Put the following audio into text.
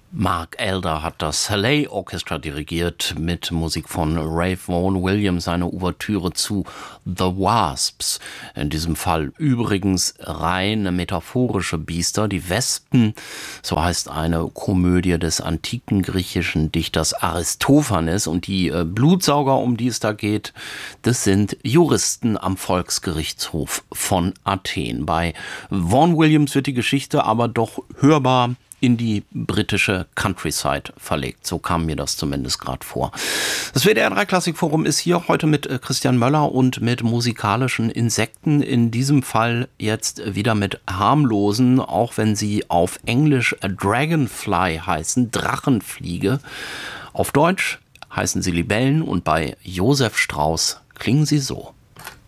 Mark Elder hat das Halle Orchestra dirigiert mit Musik von Ralph Vaughan Williams, seine Ouvertüre zu The Wasps. In diesem Fall übrigens rein metaphorische Biester, die Wespen. So heißt eine Komödie des antiken griechischen Dichters Aristophanes. Und die Blutsauger, um die es da geht, das sind Juristen am Volksgerichtshof von Athen. Bei Vaughan Williams wird die Geschichte aber doch hörbar in die britische Countryside verlegt. So kam mir das zumindest gerade vor. Das WDR 3 Klassikforum ist hier heute mit Christian Möller und mit musikalischen Insekten. In diesem Fall jetzt wieder mit harmlosen, auch wenn sie auf Englisch Dragonfly heißen, Drachenfliege. Auf Deutsch heißen sie Libellen und bei Josef Strauß klingen sie so.